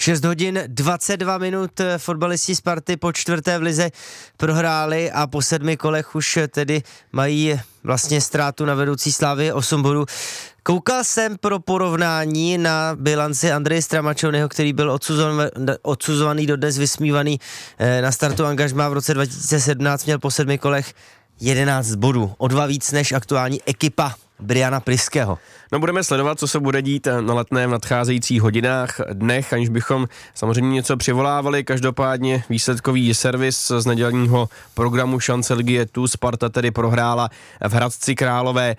6 hodin 22 minut, fotbalisti Sparty po 4. v lize prohráli a po 7 kolech už tedy mají vlastně ztrátu na vedoucí Slávy 8 bodů. Koukal jsem pro porovnání na bilanci Andreje Stramačovného, který byl odsuzovaný, dodnes vysmívaný na startu angažmá v roce 2017, měl po 7 kolech 11 bodů, o 2 víc než aktuální ekipa Briana Priského. No, budeme sledovat, co se bude dít na Letném v nadcházejících hodinách, dnech, aniž bychom samozřejmě něco přivolávali. Každopádně výsledkový servis z nedělního programu Šance ligy je tu. Sparta tedy prohrála v Hradci Králové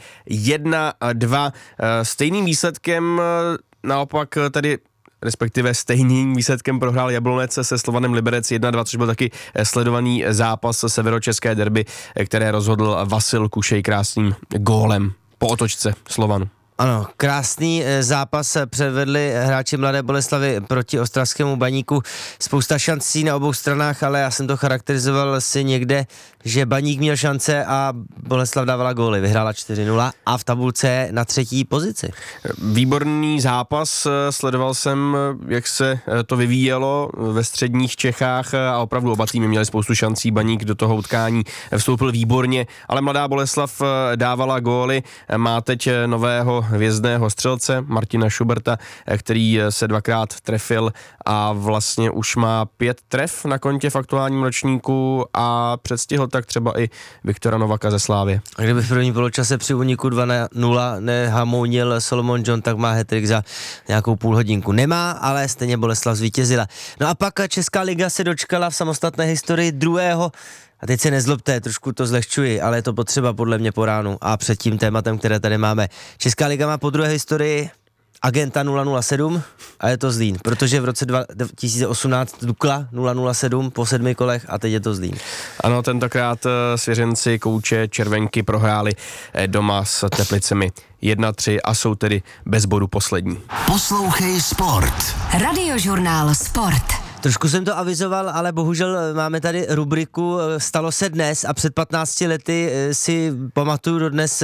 1-2. Stejným výsledkem naopak tedy respektive stejným výsledkem prohrál Jablonec se Slovanem Liberec 1-2, což byl taky sledovaný zápas severočeské derby, které rozhodl Vasil Kušej krásným gólem po otočce Slovanu. Ano, krásný zápas předvedli hráči Mladé Boleslavi proti ostravskému Baníku. Spousta šancí na obou stranách, ale já jsem to charakterizoval si někde, že Baník měl šance a Boleslav dávala góly. Vyhrála 4-0 a v tabulce na 3. pozici. Výborný zápas, sledoval jsem, jak se to vyvíjelo ve středních Čechách a opravdu oba týmy měli spoustu šancí. Baník do toho utkání vstoupil výborně, ale Mladá Boleslav dávala góly. Má teď nového hvězdného střelce Martina Schuberta, který se 2krát trefil a vlastně už má 5 tref na kontě v aktuálním ročníku a předstihl tak třeba i Viktora Novaka ze Slávie. A kdyby v první poločase při úniku 2-0 nehamounil Solomon John, tak má hat-trick za nějakou půl hodinku. Nemá, ale stejně Boleslav zvítězila. No a pak Česká liga se dočkala v samostatné historii druhého, a teď se nezlobte, trošku to zlehčuji, ale je to potřeba podle mě po ránu a před tím tématem, které tady máme. Česká liga má po druhé historii agenta 007 a je to Zlín, protože v roce 2018 Dukla 007 po 7 kolech a teď je to Zlín. Ano, tentokrát svěřenci kouče Červenky prohráli doma s Teplicemi 1-3 a jsou tedy bez bodu poslední. Poslouchej Sport. Radiožurnál Sport. Trošku jsem to avizoval, ale bohužel máme tady rubriku Stalo se dnes a před 15 lety si pamatuju dodnes,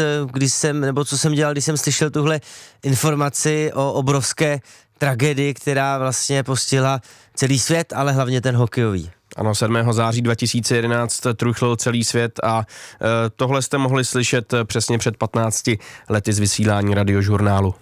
co jsem dělal, když jsem slyšel tuhle informaci o obrovské tragédii, která vlastně postihla celý svět, ale hlavně ten hokejový. Ano, 7. září 2011 truchlil celý svět a tohle jste mohli slyšet přesně před 15 lety z vysílání Radiožurnálu.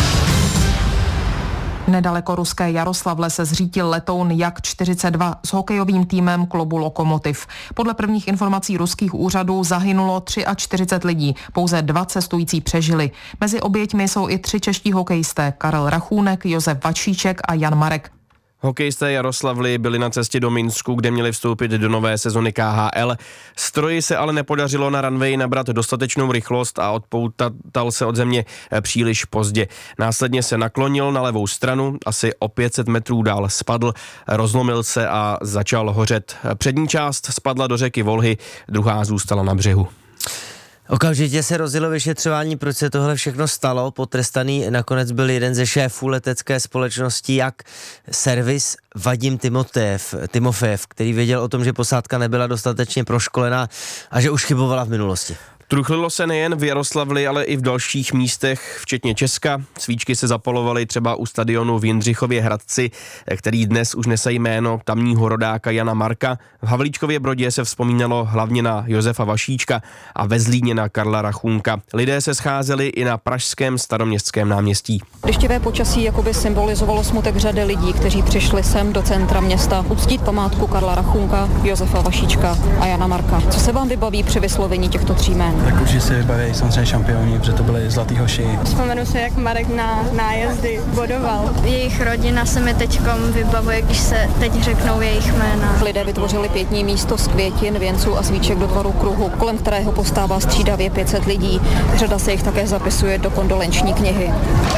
Nedaleko ruské Jaroslavle se zřítil letoun Jak-42 s hokejovým týmem klubu Lokomotiv. Podle prvních informací ruských úřadů zahynulo 43 lidí, pouze 2 cestující přežili. Mezi oběťmi jsou i 3 čeští hokejisté, Karel Rachůnek, Josef Vašíček a Jan Marek. Hokejisté Jaroslavly byli na cestě do Minsku, kde měli vstoupit do nové sezony KHL. Stroji se ale nepodařilo na runway nabrat dostatečnou rychlost a odpoutal se od země příliš pozdě. Následně se naklonil na levou stranu, asi o 500 metrů dál spadl, rozlomil se a začal hořet. Přední část spadla do řeky Volhy, druhá zůstala na břehu. Okamžitě se rozjelo vyšetřování, proč se tohle všechno stalo. Potrestaný nakonec byl jeden ze šéfů letecké společnosti Jak Servis Vadim Timofejev, který věděl o tom, že posádka nebyla dostatečně proškolená a že už chybovala v minulosti. Truchlilo se nejen v Jaroslavli, ale i v dalších místech, včetně Česka. Svíčky se zapalovaly třeba u stadionu v Jindřichově Hradci, který dnes už nese jméno tamního rodáka Jana Marka. V Havlíčkově Brodě se vzpomínalo hlavně na Josefa Vašíčka a ve Zlíně na Karla Rachůnka. Lidé se scházeli i na pražském Staroměstském náměstí. Deštivé počasí jakoby symbolizovalo smutek řady lidí, kteří přišli sem do centra města uctít památku Karla Rachůnka, Josefa Vašíčka a Jana Marka. Co se vám vybaví při vyslovení těchto 3 jmén? Tak určitě si vybaví samozřejmě šampioni, protože to byli zlatý hoši. Vzpomenu se, jak Marek na nájezdy bodoval. Jejich rodina se mi teďkom vybavuje, když se teď řeknou jejich jména. Lidé vytvořili pietní místo z květin, věnců a svíček do tvaru kruhu, kolem kterého postává střídavě 500 lidí. Řada se jich také zapisuje do kondolenční knihy.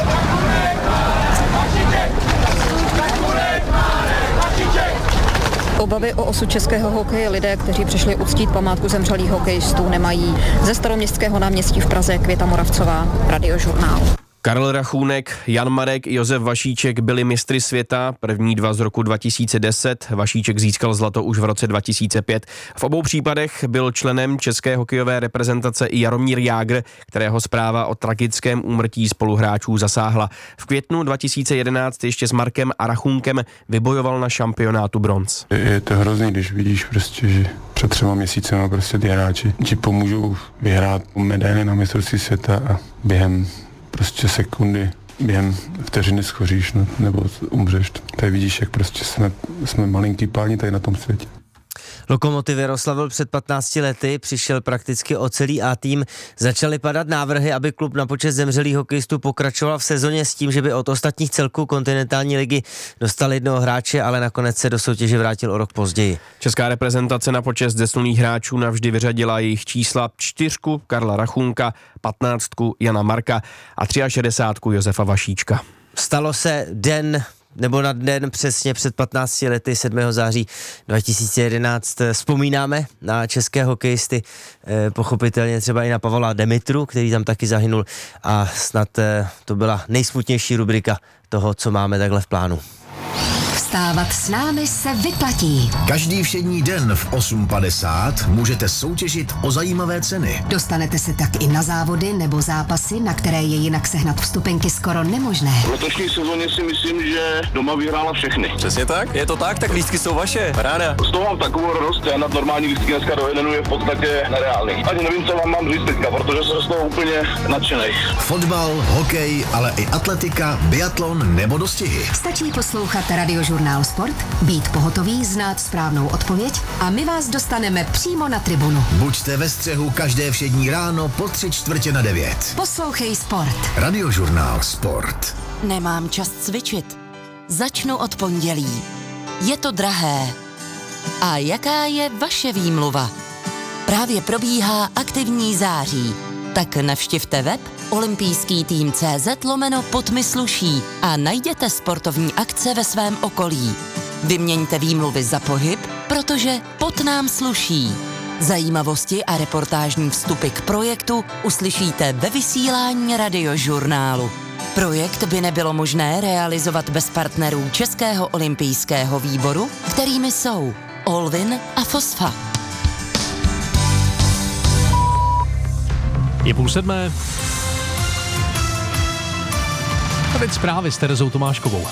Obavy o osud českého hokeje lidé, kteří přišli uctít památku zemřelých hokejistů, nemají. Ze Staroměstského náměstí v Praze Květa Moravcová, Radiožurnál. Karel Rachůnek, Jan Marek i Josef Vašíček byli mistry světa, první dva z roku 2010, Vašíček získal zlato už v roce 2005. V obou případech byl členem české hokejové reprezentace i Jaromír Jágr, kterého zpráva o tragickém úmrtí spoluhráčů zasáhla. V květnu 2011 ještě s Markem a Rachůnkem vybojoval na šampionátu bronz. Je to hrozný, když vidíš prostě, že před 3 měsíci prostě ty hráči ti pomůžou vyhrát medaile na mistrovství světa a během prostě sekundy, během vteřiny schoříš, no, nebo umřeš. Tady vidíš, jak prostě jsme malinký páni tady na tom světě. Lokomotiv Jaroslavl před 15 lety přišel prakticky o celý A tým. Začaly padat návrhy, aby klub na počest zemřelých hokejistů pokračoval v sezóně s tím, že by od ostatních celků kontinentální ligy dostal jednoho hráče, ale nakonec se do soutěže vrátil o rok později. Česká reprezentace na počest zesnulých hráčů navždy vyřadila jejich čísla 4 Karla Rachůnka, 15 Jana Marka a 63 Josefa Vašíčka. Stalo se na den přesně před 15 lety, 7. září 2011. Vzpomínáme na české hokejisty, pochopitelně třeba i na Pavla Demitru, který tam taky zahynul, a snad to byla nejsmutnější rubrika toho, co máme takhle v plánu. Vstávat s námi se vyplatí. Každý všední den v 8:50 můžete soutěžit o zajímavé ceny. Dostanete se tak i na závody nebo zápasy, na které je jinak sehnat vstupenky skoro nemožné. V letošní sezóně si myslím, že doma vyhrála všechny. Přesně tak? Je to tak lístky jsou vaše. Ráda. Z toho mám takovou radost, já na normální lístky dneska do jednu je v podstatě nereálný. Ani nevím, co vám mám říct teďka, protože jsem z toho úplně nadšenej. Fotbal, hokej, ale i atletika, biatlon nebo dostihy. Stačí poslouchat Radiožurnál Sport, být pohotový, znát správnou odpověď a my vás dostaneme přímo na tribunu. Buďte ve střehu každé všední ráno po 8:45. Poslouchej Sport. Radiožurnál Sport. Nemám čas cvičit. Začnu od pondělí. Je to drahé. A jaká je vaše výmluva? Právě probíhá aktivní září. Tak navštivte web olympijský-tým.cz/podmysluší a najděte sportovní akce ve svém okolí. Vyměňte výmluvy za pohyb, protože pot nám sluší. Zajímavosti a reportážní vstupy k projektu uslyšíte ve vysílání Radiožurnálu. Projekt by nebylo možné realizovat bez partnerů Českého olympijského výboru, kterými jsou Olvin a Fosfa. Je 6:30. A teď zprávy s Terezou Tomáškovou.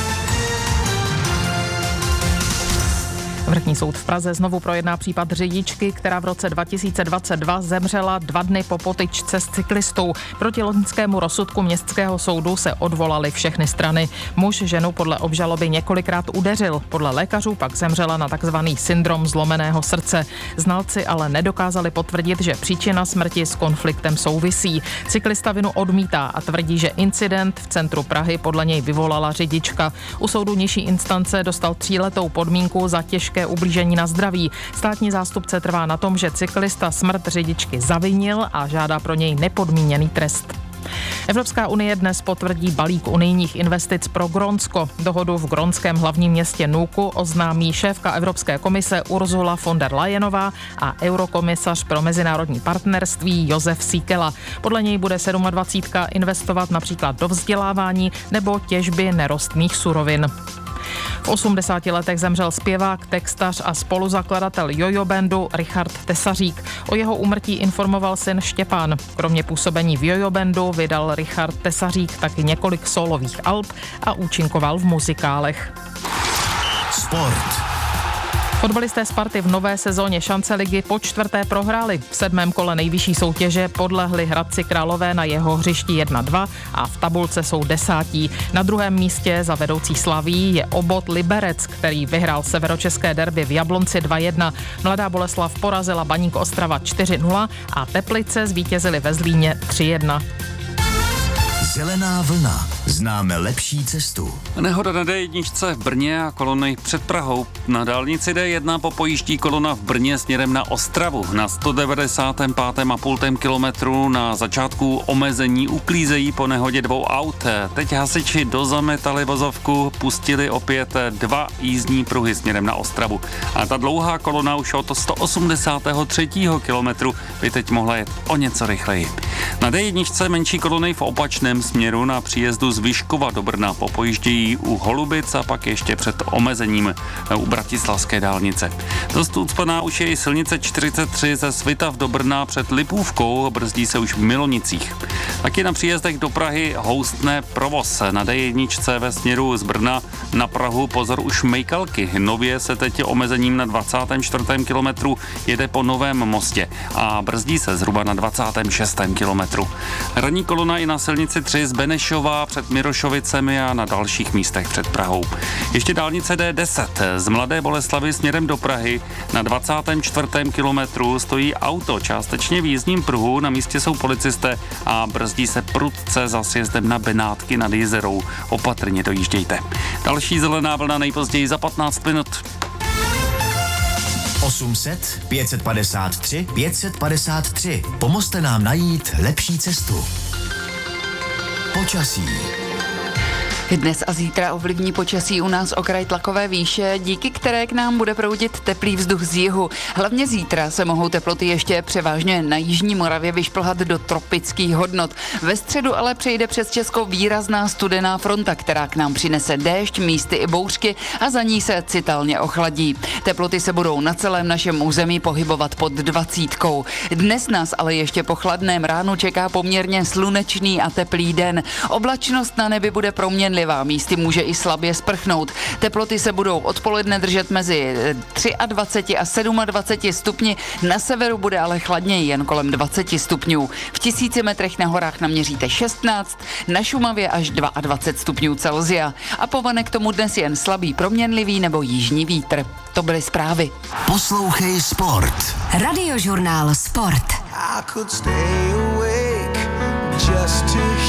Vrchní soud v Praze znovu projedná případ řidičky, která v roce 2022 zemřela 2 dny po potyčce s cyklistou. Proti loňskému rozsudku městského soudu se odvolaly všechny strany. Muž ženu podle obžaloby několikrát udeřil. Podle lékařů pak zemřela na takzvaný syndrom zlomeného srdce. Znalci ale nedokázali potvrdit, že příčina smrti s konfliktem souvisí. Cyklista vinu odmítá a tvrdí, že incident v centru Prahy podle něj vyvolala řidička. U soudu nižší instance dostal 3letou podmínku za těžké ublížení na zdraví. Státní zástupce trvá na tom, že cyklista smrt řidičky zavinil a žádá pro něj nepodmíněný trest. Evropská unie dnes potvrdí balík unijních investic pro Grónsko. Dohodu v grónském hlavním městě Nuuku oznámí šéfka Evropské komise Ursula von der Leyenová a eurokomisař pro mezinárodní partnerství Josef Síkela. Podle něj bude 27 investovat například do vzdělávání nebo těžby nerostných surovin. V 80 letech zemřel zpěvák, textař a spoluzakladatel Jojo bandu Richard Tesařík. O jeho úmrtí informoval syn Štěpán. Kromě působení v Jojo bandu vydal Richard Tesařík taky několik sólových alb a účinkoval v muzikálech. Sport. Fotbalisté Sparty v nové sezóně šance ligy po 4. prohráli. V 7. kole nejvyšší soutěže podlehli Hradci Králové na jeho hřišti 1-2 a v tabulce jsou 10. Na 2. místě za vedoucí Slaví je Obod Liberec, který vyhrál severočeské derby v Jablonci 2-1. Mladá Boleslav porazila Baník Ostrava 4-0 a Teplice zvítězili ve Zlíně 3-1. Zelená vlna. známe lepší cestu. Nehoda na D1 v Brně a kolony před Prahou. Na dálnici D1 popojíždí kolona v Brně směrem na Ostravu. Na 195,5 kilometru na začátku omezení uklízejí po nehodě 2 aut. Teď hasiči dozametali vozovku, pustili opět 2 jízdní pruhy směrem na Ostravu. A ta dlouhá kolona už od 183. kilometru by teď mohla jet o něco rychleji. Na D1 menší kolony v opačném směru na příjezdu z Vyškova do Brna popojíždějí u Holubic a pak ještě před omezením u bratislavské dálnice. Dost ucpaná už je i silnice 43 ze Svitav do Brna před Lipůvkou, brzdí se už v Milonicích. Taky na příjezdech do Prahy houstne provoz. Na D1 ve směru z Brna na Prahu pozor už Mejkalky. Nově se teď omezením na 24. kilometru jede po Novém Mostě a brzdí se zhruba na 26. kilometru. Ranní kolona i na silnici 3 z Benešova před Mirošovicemi a na dalších místech před Prahou. Ještě dálnice D10 z Mladé Boleslavi směrem do Prahy na 24. kilometru stojí auto částečně v jízdním pruhu, na místě jsou policisté a brzdí se prudce za sjezdem na Benátky nad Jizerou. Opatrně dojíždějte. Další zelená vlna nejpozději za 15 minut. 800 553 553. Pomozte nám najít lepší cestu. Počasí. Dnes a zítra ovlivní počasí u nás okraj tlakové výše, díky které k nám bude proudit teplý vzduch z jihu. Hlavně zítra se mohou teploty ještě převážně na jižní Moravě vyšplhat do tropických hodnot. Ve středu ale přejde přes Česko výrazná studená fronta, která k nám přinese déšť, místy i bouřky a za ní se citelně ochladí. Teploty se budou na celém našem území pohybovat pod 20. Dnes nás ale ještě po chladném ránu čeká poměrně slunečný a teplý den. Oblačnost na nebi bude proměnlivá. Místy může i slabě sprchnout. Teploty se budou odpoledne držet mezi 23 a 27 stupni, na severu bude ale chladněji, jen kolem 20 stupňů. V 1000 metrech na horách naměříte 16, na Šumavě až 22 stupňů Celsia. A povane k tomu dnes jen slabý proměnlivý nebo jižní vítr. To byly zprávy. Poslouchej Sport. Radiožurnál Sport. I could stay awake just to